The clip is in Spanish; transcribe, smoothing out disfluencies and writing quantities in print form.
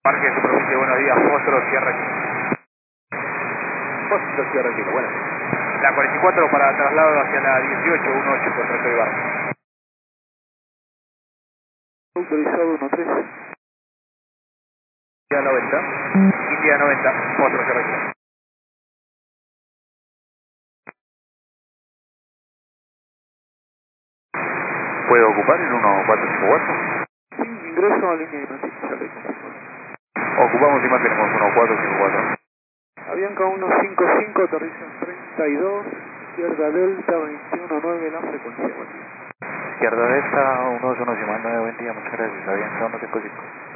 Parque Superficie, buenos días, Fósforo, Sierra Kilo. Fósforo, Sierra Kilo, bueno. La 44 para traslado hacia la 1818 por Trato de Barro. Autorizado 13. India 90. India 90, Fósforo, Sierra Kilo. ¿Puedo ocupar el 1454? Sí, ingreso a línea de imagen, ya le confirmo. Ocupamos imágenes 1454. Avianca 155, aterriza en 32, izquierda Delta 219, la frecuencia, buen día. Izquierda Delta, 121, buen día, muchas gracias, Avianca 155.